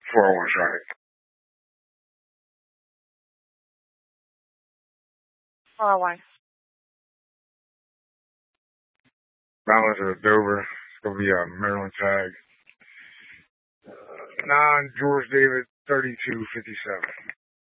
401 Shark. One. Balance of Dover. It's going to be a Maryland tag. 9 George David 3257.